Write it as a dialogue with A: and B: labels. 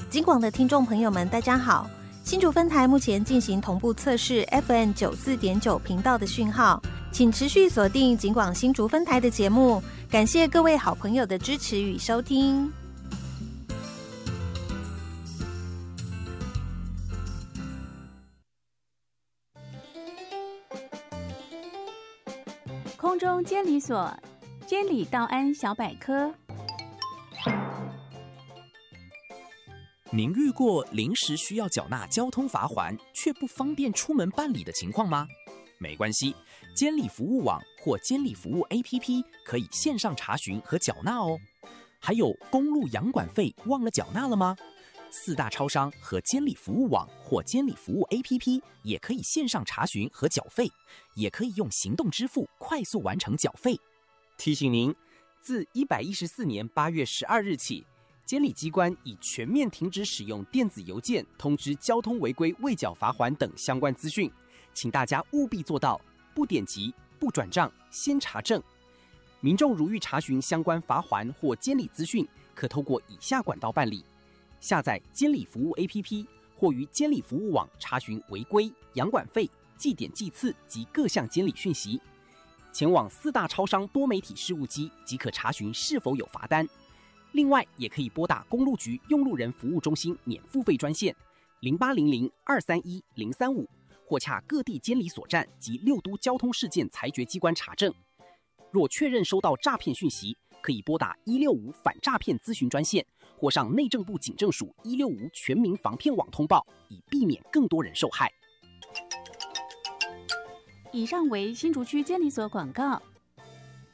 A: 警广的听众朋友们，大家好。新竹分台目前进行同步测试 FM 94.9频道的讯号，请持续锁定警广新竹分台的节目。感谢各位好朋友的支持与收听。
B: 空中监理所监理道安小百科。
C: 您遇过临时需要缴纳交通罚锾却不方便出门办理的情况吗？没关系，监理服务网或监理服务 APP 可以线上查询和缴纳哦。还有公路养管费忘了缴纳了吗？4大超商和监理服务网或监理服务 APP 也可以线上查询和缴费，也可以用行动支付快速完成缴费。
D: 提醒您，自114年8月12日起，监理机关已全面停止使用电子邮件通知交通违规未缴罚锾等相关资讯，请大家务必做到不点击、不转账、先查证。民众如欲查询相关罚锾或监理资讯，可透过以下管道办理：下载监理服务 APP 或于监理服务网查询违规、养管费、记点记次及各项监理讯息。前往4大超商多媒体事务机即可查询是否有罚单。另外，也可以拨打公路局用路人服务中心免付费专线0800-231-035，或洽各地监理所站及6都交通事件裁决机关查证。若确认收到诈骗讯息，可以拨打165反诈骗咨询专线，或上内政部警政署165全民防骗网通报，以避免更多人受害。
B: 以上为新竹区监理所广告。